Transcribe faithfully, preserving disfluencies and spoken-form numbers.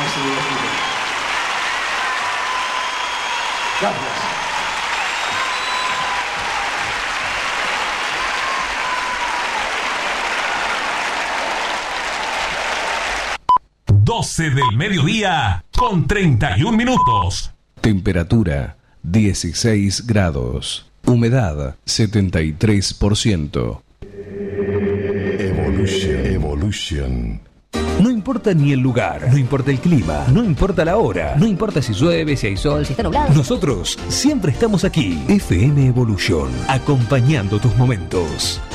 se le imagina. Gracias. doce del mediodía con treinta y un minutos. Temperatura dieciséis grados. Humedad setenta y tres por ciento. Evolution. Evolution. No importa ni el lugar, no importa el clima, no importa la hora, no importa si llueve, si hay sol, si está nublado. Nosotros siempre estamos aquí. F M Evolution, acompañando tus momentos.